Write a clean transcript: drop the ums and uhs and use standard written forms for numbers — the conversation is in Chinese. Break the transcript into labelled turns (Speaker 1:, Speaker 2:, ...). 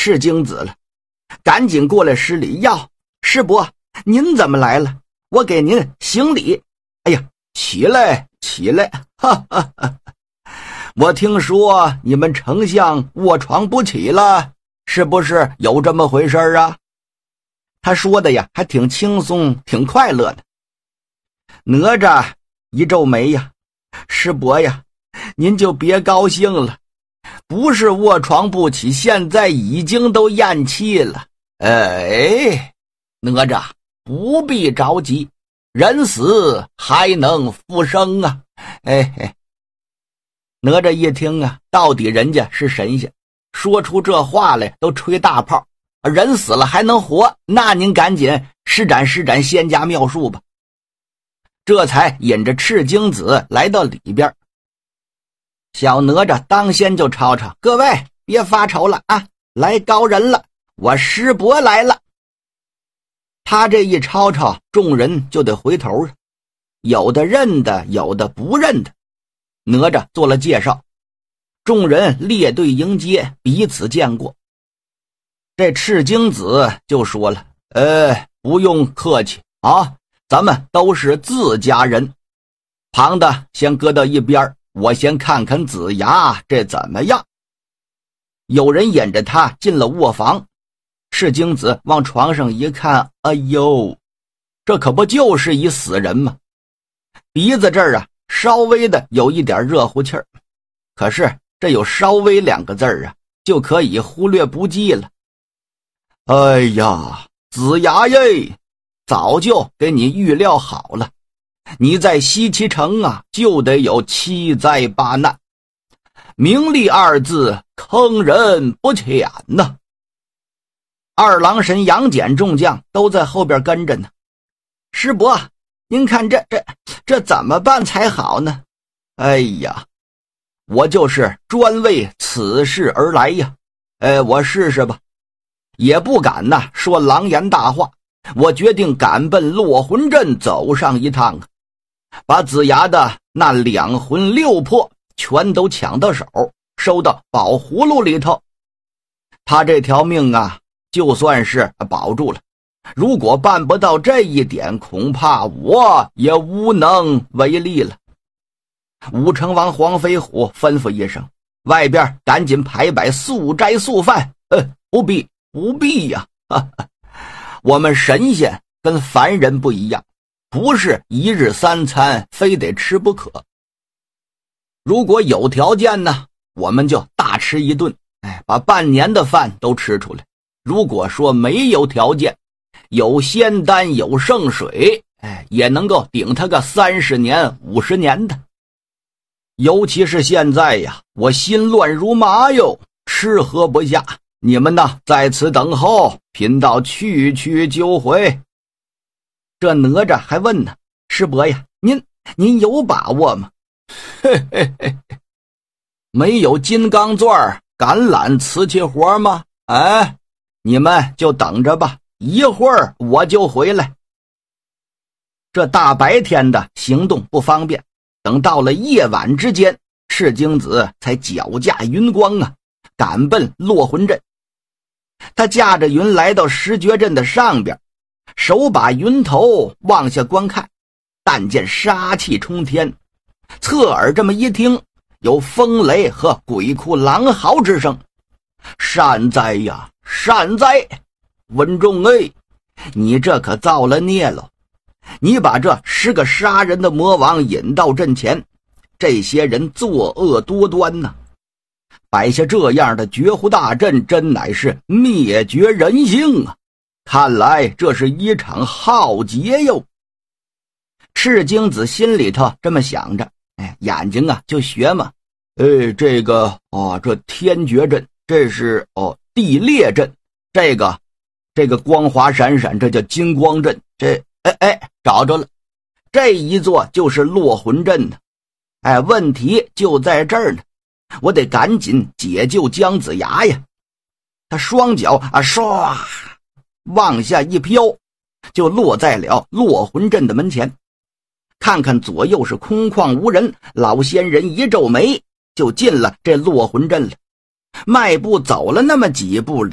Speaker 1: 赤精子了，赶紧过来施礼。哟，师伯，您怎么来了？我给您行礼。哎呀，起来起来，哈哈哈！我听说你们丞相卧床不起了，是不是有这么回事啊？他说的呀，还挺轻松，挺快乐的。哪吒一皱眉呀，师伯呀，您就别高兴了，不是卧床不起，现在已经都咽气了。哎，哪吒不必着急，人死还能复生啊！哎，哪吒一听啊，到底人家是神仙，说出这话来都吹大炮，人死了还能活，那您赶紧施展施展仙家妙术吧。这才引着赤精子来到里边。小哪吒当先就吵吵，各位别发愁了啊，来高人了，我师伯来了。他这一吵吵，众人就得回头了，有的认得，有的不认得。哪吒做了介绍，众人列队迎接，彼此见过。这赤精子就说了，不用客气啊，咱们都是自家人。旁的先搁到一边，我先看看子牙这怎么样。有人引着他进了卧房，赤精子往床上一看，哎呦，这可不就是一死人吗？鼻子这儿啊稍微的有一点热乎气儿，可是这有稍微两个字啊，就可以忽略不计了。哎呀，子牙耶，早就给你预料好了，你在西岐城啊，就得有7灾8难，名利2字坑人不浅呐。二郎神杨戬众将都在后边跟着呢。师伯，您看这怎么办才好呢？哎呀，我就是专为此事而来呀。我试试吧。也不敢呐说狼言大话，我决定赶奔落魂阵走上一趟啊，把子牙的那2魂6魄全都抢到手，收到宝葫芦里头。他这条命啊，就算是保住了，如果办不到这一点，恐怕我也无能为力了。武成王黄飞虎吩咐一声，外边赶紧排摆素斋素饭。不必呀，我们神仙跟凡人不一样，不是1日3餐非得吃不可。如果有条件呢，我们就大吃一顿，把半年的饭都吃出来。如果说没有条件，有仙丹有圣水，也能够顶他个30年50年的。尤其是现在呀，我心乱如麻哟，吃喝不下，你们呢在此等候，贫道去就回。这哪吒还问呢，师伯呀，您有把握吗？没有金刚钻橄榄瓷器活吗？你们就等着吧，一会儿我就回来。这大白天的行动不方便，等到了夜晚之间，赤精子才脚驾云光啊，赶奔落魂阵。他驾着云来到石绝阵的上边，手把云头往下观看，但见杀气冲天，侧耳这么一听，有风雷和鬼哭狼嚎之声。善哉呀，善哉！文仲你这可造了孽了，你把这10个杀人的魔王引到阵前，这些人作恶多端呐，摆下这样的绝户大阵，真乃是灭绝人性啊！看来这是一场浩劫哟。赤精子心里头这么想着，眼睛啊就学嘛，这天绝阵，这是地裂阵，这个光华闪闪，这叫金光阵，找着了，这一座就是落魂阵呢。问题就在这儿呢，我得赶紧解救姜子牙呀。他双脚唰往下一飘，就落在了落魂阵的门前。看看左右是空旷无人，老仙人一皱眉，就进了这落魂阵了。迈步走了那么几步，